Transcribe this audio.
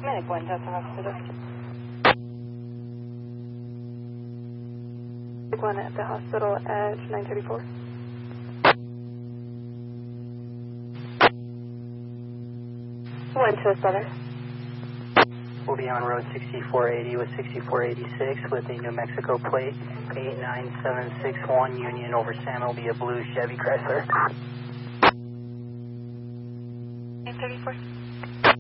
Medic 1 at the hospital. Medic 1 at the hospital, Edge 934. One to a southern. We'll be on road 6480 with 6486 with a New Mexico plate 89761 Union over San. Will be a blue Chevy Chrysler. 934.